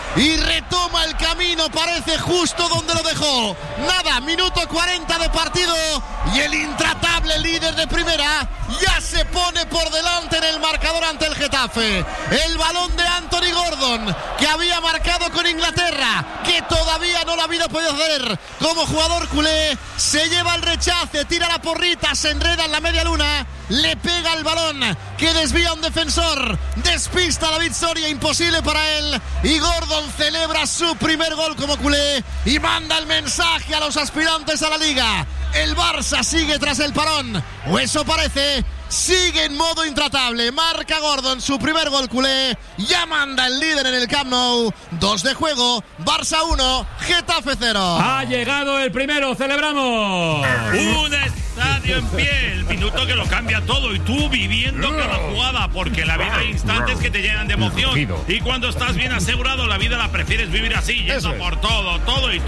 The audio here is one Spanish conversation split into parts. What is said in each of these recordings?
y retoma el camino, parece justo donde lo dejó. Nada, minuto 40 de partido y el intratable líder de primera ya se pone por delante en el marcador ante el Getafe. El balón de Anthony Gordon, que había marcado con Inglaterra, que todavía no lo había podido hacer como jugador culé, se lleva el rechace, tira la porrita, se enreda en la media luna, le pega el balón que desvía un defensor, despista a David Soria, imposible para él, y Gordon celebra su primer gol como culé y manda el mensaje a los aspirantes a la Liga. El Barça sigue tras el parón, o eso parece. Sigue en modo intratable, marca Gordon su primer gol culé, ya manda el líder en el Camp Nou. 2 de juego, Barça 1, Getafe 0. Ha llegado el primero, celebramos. Un estadio en pie, el minuto que lo cambia todo y tú viviendo cada jugada, porque en la vida hay instantes que te llenan de emoción y cuando estás bien asegurado la vida la prefieres vivir así, yendo por todo.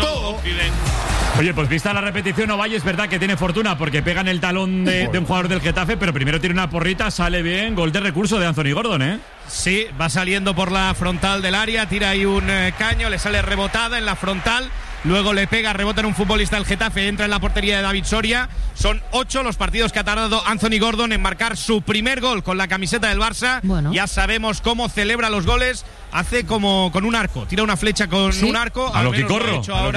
Oye, pues vista la repetición, Ovalle, es verdad que tiene fortuna porque pega en el talón de un jugador del Getafe, pero primero tiene una porrita, sale bien, gol de recurso de Anthony Gordon, ¿eh? Sí, va saliendo por la frontal del área, tira ahí un caño, le sale rebotada en la frontal, luego le pega, rebota en un futbolista del Getafe, entra en la portería de David Soria. Son 8 los partidos que ha tardado Anthony Gordon en marcar su primer gol con la camiseta del Barça. Bueno. Ya sabemos cómo celebra los goles, hace como con un arco, tira una flecha con un arco. A lo Quicorro,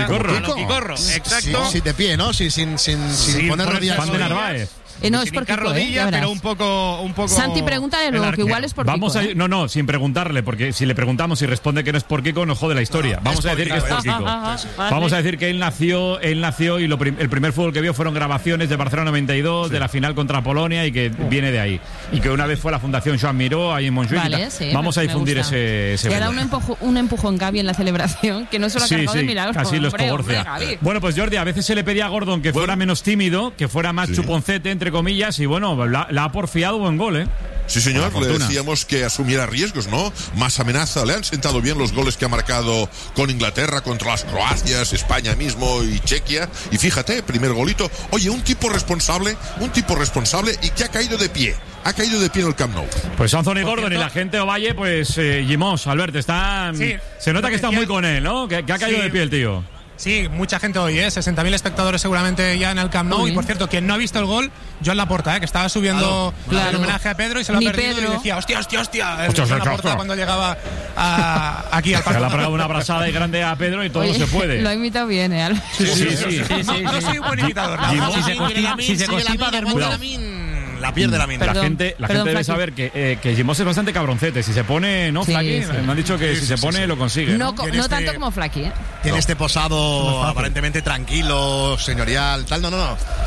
exacto. Sí, de pie, ¿no? Sin poner rodillas. Juan de Narváez. No es por rodilla, pero un poco. Santi, pregúntale luego, que igual es por Kiko. No, sin preguntarle, porque si le preguntamos y responde que no es por Kiko, nos jode la historia. Vamos a decir que es por Kiko. Vamos a decir que él nació y el primer fútbol que vio fueron grabaciones de Barcelona 92, de la final contra Polonia, y que viene de ahí. Y que una vez fue a la Fundación Joan Miró, ahí en Montjuïc. Vale, sí, vamos a difundir ese y ahora un empujón Gavi en la celebración, que no se lo ha cargado de milagros. Casi los coborcea. Bueno, pues Jordi, a veces se le pedía a Gordon que fuera menos tímido, que fuera más chuponcete, entre comillas, y bueno, la ha porfiado buen gol, ¿eh? Sí, señor, le decíamos que asumiera riesgos, ¿no? Más amenaza, le han sentado bien los goles que ha marcado con Inglaterra, contra las Croacias, España mismo y Chequia. Y fíjate, primer golito. Oye, un tipo responsable y que ha caído de pie. Ha caído de pie en el Camp Nou. Pues Anthony Gordon y la gente de Ovalle, pues Gimós, Albert, están... Sí, se nota que está muy con él, ¿no? Que ha caído de pie el tío. Sí, mucha gente hoy, 60.000 espectadores seguramente ya en el Camp Nou. Y por cierto, quien no ha visto el gol, Joan Laporta, que estaba subiendo el homenaje a Pedro y se lo ha perdido. Pedro. Y decía, hostia. Joan Laporta cuando llegaba aquí al partido. Le ha pegado una abrazada y grande a Pedro y todo. Oye, no se puede. Lo ha imitado bien, ¿eh? Sí. No soy un buen imitador. Si se constipa, la pierde la mina. La gente debe saber que Gimós es bastante cabroncete. Si se pone, ¿no, Flaky? Me han dicho que si se pone lo consigue. No tanto como Flaky, ¿eh? Tiene este posado aparentemente tranquilo, señorial, tal. No.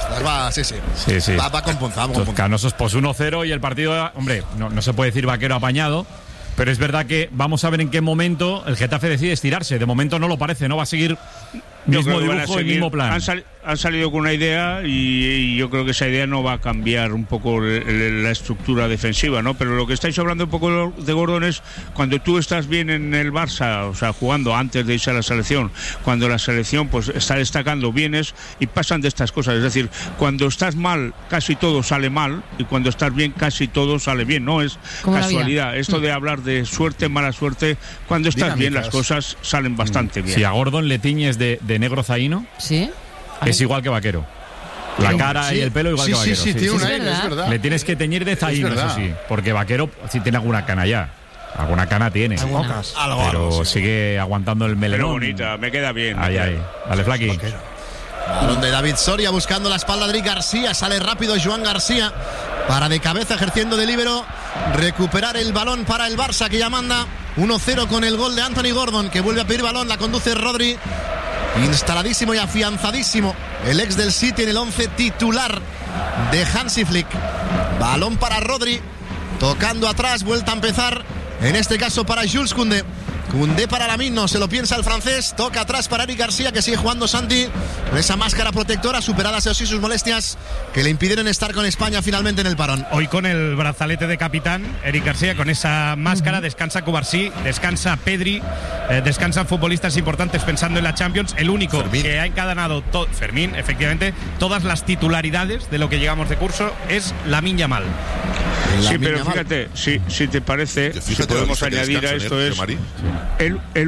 Sí. Va con punzado. Canosos, pues 1-0 y el partido, hombre, no se puede decir vaquero apañado. Pero es verdad que vamos a ver en qué momento el Getafe decide estirarse. De momento no lo parece, no va a seguir mismo dibujo y mismo plan. Han salido con una idea y yo creo que esa idea no va a cambiar un poco la estructura defensiva, ¿no? Pero lo que estáis hablando un poco de Gordon es cuando tú estás bien en el Barça, o sea, jugando antes de irse a la selección, cuando la selección pues está destacando, vienes y pasan de estas cosas. Es decir, cuando estás mal, casi todo sale mal, y cuando estás bien, casi todo sale bien. No es casualidad. Esto de hablar de suerte, mala suerte, cuando estás bien las cosas salen bastante bien. Si a Gordon le tiñes de negro zaino, ¿sí? Es igual que vaquero. La cara y el pelo igual que vaquero. Sí, tiene un aire, es verdad. Le tienes que teñir de zaino, eso sí. Porque vaquero sí tiene alguna cana ya. Alguna cana tiene. Pero sigue aguantando el melón. Pero bonita, me queda bien. Ahí. Dale, Flaky. Balón de David Soria buscando la espalda de Eric García. Sale rápido Joan García para de cabeza, ejerciendo de líbero, recuperar el balón para el Barça, que ya manda 1-0 con el gol de Anthony Gordon, que vuelve a pedir balón. La conduce Rodri. Instaladísimo y afianzadísimo el ex del City en el 11 titular de Hansi Flick. Balón para Rodri, tocando atrás, vuelta a empezar, en este caso para Jules Koundé. Koundé para Lamine, no se lo piensa el francés, toca atrás para Eric García, que sigue jugando Santi con esa máscara protectora, superadas así sus molestias que le impidieron estar con España finalmente en el parón. Hoy con el brazalete de capitán, Eric García con esa máscara, descansa Cubarsí, descansa Pedri, descansan futbolistas importantes pensando en la Champions. El único Fermín, que ha encadenado Fermín, efectivamente, todas las titularidades de lo que llegamos de curso es Lamine Yamal. Sí, pero fíjate, si te parece, si podemos añadir a esto es el